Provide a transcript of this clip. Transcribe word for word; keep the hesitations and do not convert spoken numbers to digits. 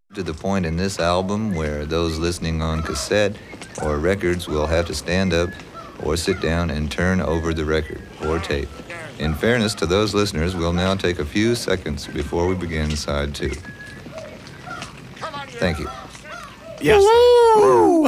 To the point in this album where those listening on cassette or records will have to stand up or sit down and turn over the record or tape. In fairness to those listeners, we'll now take a few seconds before we begin side two. Thank you. Yes. Woo!